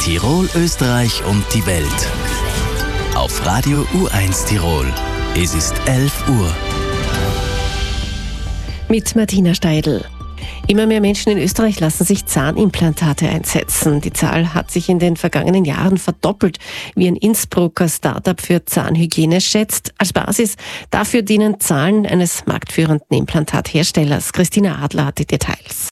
Tirol, Österreich und die Welt. Auf Radio U1 Tirol. Es ist 11 Uhr. Mit Martina Steidl. Immer mehr Menschen in Österreich lassen sich Zahnimplantate einsetzen. Die Zahl hat sich in den vergangenen Jahren verdoppelt, wie ein Innsbrucker Start-up für Zahnhygiene schätzt. Als Basis dafür dienen Zahlen eines marktführenden Implantatherstellers. Christina Adler hat die Details.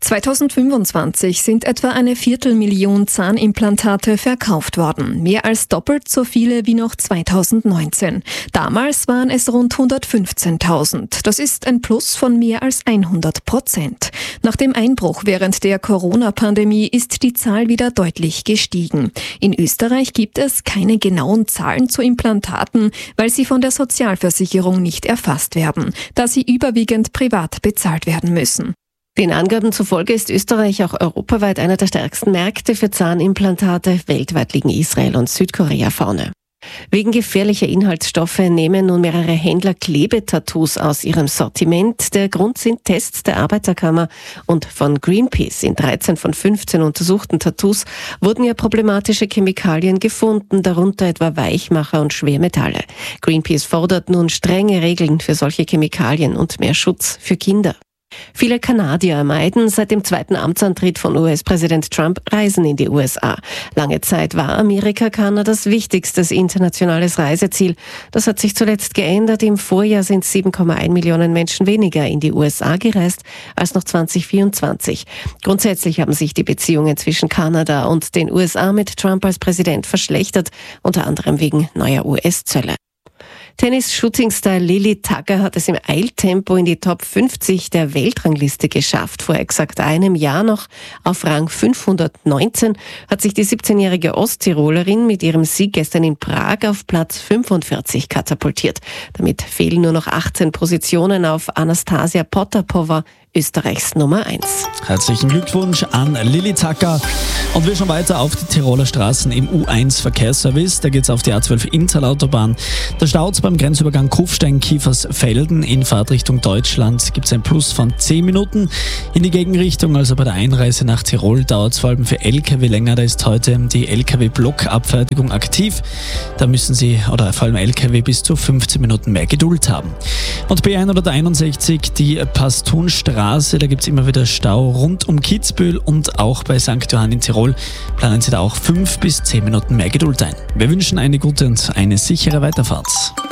2025 sind etwa 250.000 Zahnimplantate verkauft worden. Mehr als doppelt so viele wie noch 2019. Damals waren es rund 115.000. Das ist ein Plus von mehr als 100%. Nach dem Einbruch während der Corona-Pandemie ist die Zahl wieder deutlich gestiegen. In Österreich gibt es keine genauen Zahlen zu Implantaten, weil sie von der Sozialversicherung nicht erfasst werden, da sie überwiegend privat bezahlt werden müssen. Den Angaben zufolge ist Österreich auch europaweit einer der stärksten Märkte für Zahnimplantate. Weltweit liegen Israel und Südkorea vorne. Wegen gefährlicher Inhaltsstoffe nehmen nun mehrere Händler Klebetattoos aus ihrem Sortiment. Der Grund sind Tests der Arbeiterkammer und von Greenpeace. In 13 von 15 untersuchten Tattoos wurden ja problematische Chemikalien gefunden, darunter etwa Weichmacher und Schwermetalle. Greenpeace fordert nun strenge Regeln für solche Chemikalien und mehr Schutz für Kinder. Viele Kanadier meiden seit dem zweiten Amtsantritt von US-Präsident Trump Reisen in die USA. Lange Zeit war Amerika Kanadas wichtigstes internationales Reiseziel. Das hat sich zuletzt geändert. Im Vorjahr sind 7,1 Millionen Menschen weniger in die USA gereist als noch 2024. Grundsätzlich haben sich die Beziehungen zwischen Kanada und den USA mit Trump als Präsident verschlechtert, unter anderem wegen neuer US-Zölle. Tennis-Shooting-Star Lily Tagger hat es im Eiltempo in die Top 50 der Weltrangliste geschafft. Vor exakt einem Jahr noch auf Rang 519 hat sich die 17-jährige Osttirolerin mit ihrem Sieg gestern in Prag auf Platz 45 katapultiert. Damit fehlen nur noch 18 Positionen auf Anastasia Potapova, Österreichs Nummer 1. Herzlichen Glückwunsch an Lily Tagger. Und wir schauen weiter auf die Tiroler Straßen im U1 Verkehrsservice. Da geht's auf die A12 Inntal-Autobahn. Da staut's beim Grenzübergang Kufstein-Kiefersfelden in Fahrtrichtung Deutschland. Gibt's ein Plus von 10 Minuten. In die Gegenrichtung, also bei der Einreise nach Tirol, dauert's vor allem für LKW länger. Da ist heute die LKW-Blockabfertigung aktiv. Da müssen Sie, oder vor allem LKW, bis zu 15 Minuten mehr Geduld haben. Und B161, die Pastunstraße, da gibt's immer wieder Stau rund um Kitzbühel und auch bei St. Johann in Tirol planen Sie da auch 5 bis 10 Minuten mehr Geduld ein. Wir wünschen eine gute und eine sichere Weiterfahrt.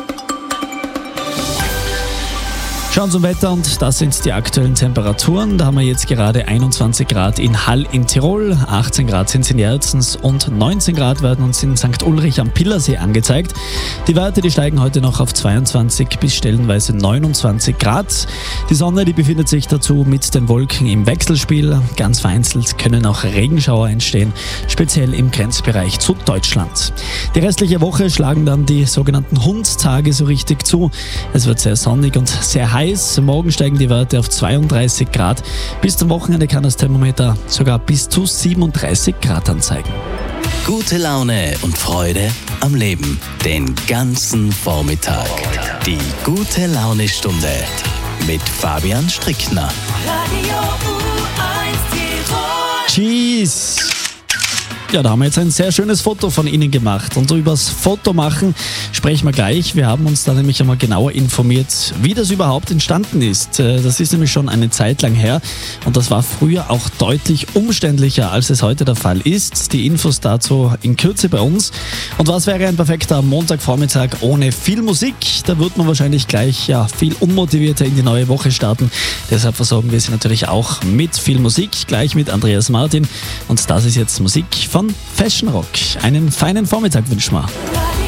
Schauen zum Wetter und das sind die aktuellen Temperaturen. Da haben wir jetzt gerade 21 Grad in Hall in Tirol, 18 Grad sind es in Jerzens und 19 Grad werden uns in St. Ulrich am Pillersee angezeigt. Die Werte, die steigen heute noch auf 22 bis stellenweise 29 Grad. Die Sonne, die befindet sich dazu mit den Wolken im Wechselspiel. Ganz vereinzelt können auch Regenschauer entstehen, speziell im Grenzbereich zu Deutschland. Die restliche Woche schlagen dann die sogenannten Hundstage so richtig zu. Es wird sehr sonnig und sehr heiß. Morgen steigen die Werte auf 32 Grad. Bis zum Wochenende kann das Thermometer sogar bis zu 37 Grad anzeigen. Gute Laune und Freude am Leben. Den ganzen Vormittag. Die gute Laune-Stunde mit Fabian Strickner. Radio U1 Tirol. Cheese! Ja, da haben wir jetzt ein sehr schönes Foto von Ihnen gemacht. Und übers Foto machen sprechen wir gleich. Wir haben uns da nämlich einmal genauer informiert, wie das überhaupt entstanden ist. Das ist nämlich schon eine Zeit lang her und das war früher auch deutlich umständlicher, als es heute der Fall ist. Die Infos dazu in Kürze bei uns. Und was wäre ein perfekter Montagvormittag ohne viel Musik? Da wird man wahrscheinlich gleich viel unmotivierter in die neue Woche starten. Deshalb versorgen wir Sie natürlich auch mit viel Musik, gleich mit Andreas Martin. Und das ist jetzt Musik von Fashion Rock. Einen feinen Vormittag wünschen wir.